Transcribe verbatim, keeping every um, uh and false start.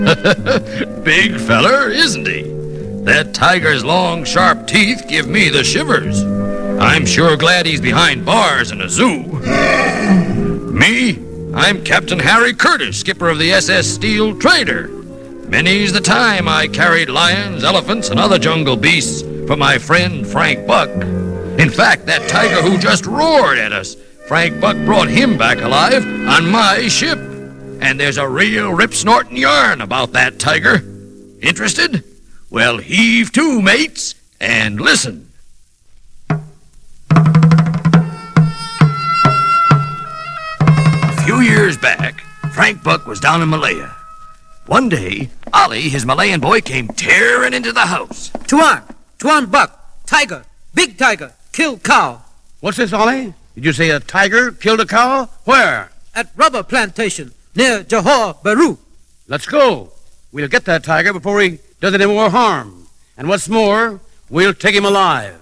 Big feller, isn't he? That tiger's long, sharp teeth give me the shivers. I'm sure glad he's behind bars in a zoo. Me? I'm Captain Harry Curtis, skipper of the S S Steel Trader. Many's the time I carried lions, elephants, and other jungle beasts for my friend Frank Buck. In fact, that tiger who just roared at us, Frank Buck brought him back alive on my ship. And there's a real rip-snorting yarn about that tiger. Interested? Well, heave to, mates, and listen. A few years back, Frank Buck was down in Malaya. One day, Ollie, his Malayan boy, came tearing into the house. Tuan, Tuan Buck, tiger, big tiger, killed cow. What's this, Ollie? Did you say a tiger killed a cow? Where? At rubber plantation near Johor Bahru. Let's go. We'll get that tiger before he does any more harm. And what's more, we'll take him alive.